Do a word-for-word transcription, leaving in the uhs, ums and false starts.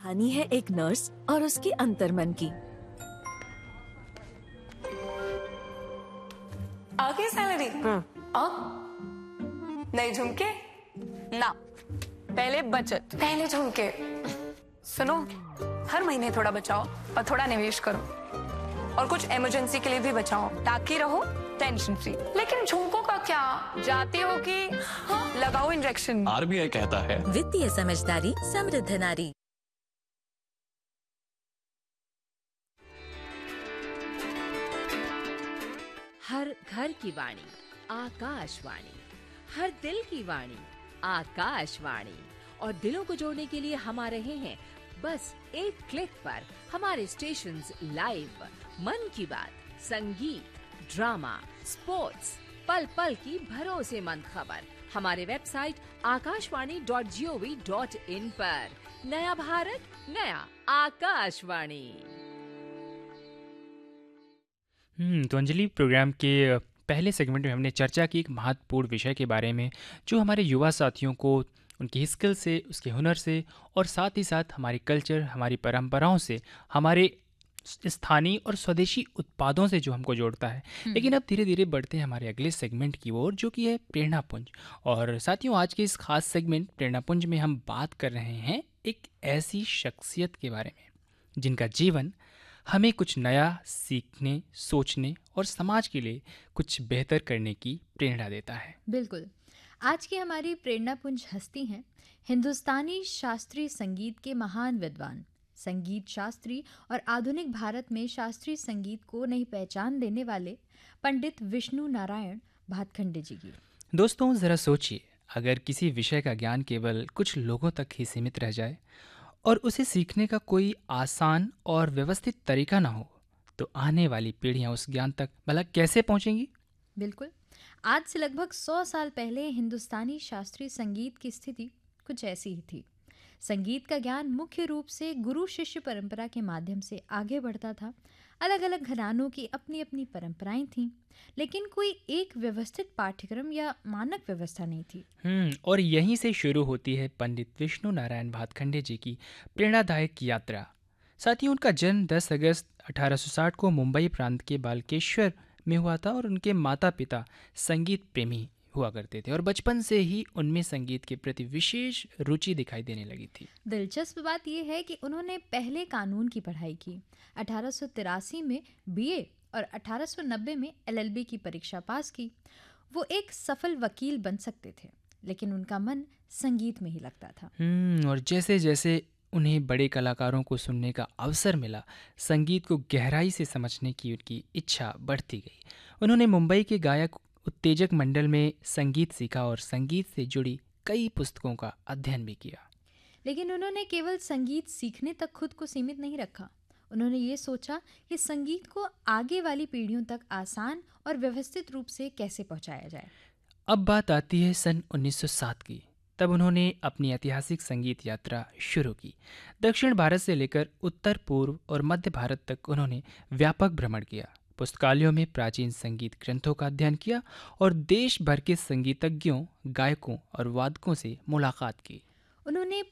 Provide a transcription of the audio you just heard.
कहानी है एक नर्स और उसके अंतर्मन की। आगे सैलरी अब नए झुमके ना, पहले बचत, पहले झुमके। सुनो, हर महीने थोड़ा बचाओ और थोड़ा निवेश करो, और कुछ इमरजेंसी के लिए भी बचाओ ताकि रहो टेंशन फ्री। लेकिन झुमकों का क्या, जाती हो कि हाँ? लगाओ इंजेक्शन। आरबीआई कहता है वित्तीय समझदारी समृद्ध नारी। हर घर की वाणी आकाशवाणी, हर दिल की वाणी आकाशवाणी। और दिलों को जोड़ने के लिए हम आ रहे हैं बस एक क्लिक पर। हमारे स्टेशंस लाइव, मन की बात, संगीत, ड्रामा, स्पोर्ट्स, पल पल की भरोसेमंद खबर हमारे website Akashvani dot G O V dot in पर। नया भारत, नया आकाशवाणी। हम्म तो अंजलि, प्रोग्राम के पहले सेगमेंट में हमने चर्चा की एक महत्वपूर्ण विषय के बारे में, जो हमारे युवा साथियों को उनकी स्किल से, उसके हुनर से, और साथ ही साथ हमारी कल्चर, हमारी परंपराओं से, हमारे स्थानीय और स्वदेशी उत्पादों से जो हमको जोड़ता है। लेकिन अब धीरे धीरे बढ़ते हैं हमारे अगले सेगमेंट की ओर, जो कि है प्रेरणापुंज। और साथियों, आज के इस खास सेगमेंट प्रेरणापुंज में हम बात कर रहे हैं एक ऐसी शख्सियत के बारे में जिनका जीवन हमें कुछ नया सीखने, सोचने और समाज के लिए कुछ बेहतर करने की प्रेरणा देता है। बिल्कुल। आज की हमारी प्रेरणापुंज हस्ती हैं हिंदुस्तानी शास्त्रीय संगीत के महान विद्वान, संगीत शास्त्री और आधुनिक भारत में शास्त्रीय संगीत को नई पहचान देने वाले पंडित विष्णु नारायण भातखंडे जी की। दोस्तों, ज़रा सोचिए, अगर किसी विषय का ज्ञान केवल कुछ लोगों तक ही सीमित रह जाए और उसे सीखने का कोई आसान और व्यवस्थित तरीका ना हो, तो आने वाली पीढ़ियां उस ज्ञान तक भला कैसे पहुंचेंगी? बिल्कुल। आज से लगभग सौ साल पहले हिंदुस्तानी शास्त्रीय संगीत की स्थिति कुछ ऐसी ही थी। संगीत का ज्ञान मुख्य रूप से गुरु शिष्य परंपरा के माध्यम से आगे बढ़ता था। अलग अलग घरानों की अपनी अपनी परंपराएं थीं, लेकिन कोई एक व्यवस्थित पाठ्यक्रम या मानक व्यवस्था नहीं थी। हम्म और यहीं से शुरू होती है पंडित विष्णु नारायण भातखंडे जी की प्रेरणादायक यात्रा। साथ ही उनका जन्म दस अगस्त अठारह सौ साठ को मुंबई प्रांत के बालकेश्वर में हुआ था, और उनके माता पिता संगीत प्रेमी हुआ करते थे, और बचपन से ही उनमें संगीत के प्रति विशेष रुचि दिखाई देने लगी थी। दिलचस्प बात यह है कि उन्होंने पहले कानून की पढ़ाई की, अठारह सौ तिरासी में बीए और अठारह सौ नब्बे में एलएलबी की परीक्षा पास की। वो एक सफल वकील बन सकते थे, लेकिन उनका मन संगीत में ही लगता था। हम्म और जैसे जैसे उन्हें बड़े कलाकारों को सुनने का अवसर मिला, संगीत को गहराई से समझने की उनकी इच्छा बढ़ती गई। उन्होंने मुंबई के गायक उत्तेजक मंडल में संगीत सीखा और संगीत से जुड़ी कई पुस्तकों का अध्ययन भी किया। लेकिन उन्होंने केवल संगीत सीखने तक खुद को सीमित नहीं रखा। उन्होंने ये सोचा कि संगीत को आगे वाली पीढ़ियों तक आसान और व्यवस्थित रूप से कैसे पहुंचाया जाए। अब बात आती है सन उन्नीस सौ सात की। तब उन्होंने अपनी ऐतिहासिक संगीत यात्रा शुरू की। दक्षिण भारत से लेकर उत्तर पूर्व और मध्य भारत तक उन्होंने व्यापक भ्रमण किया, पुस्तकालयों में प्राचीन संगीत ग्रंथों का अध्ययन किया और देश भर के संगीतज्ञों, गायकों और वादकों से मुलाकात की। उन्होंने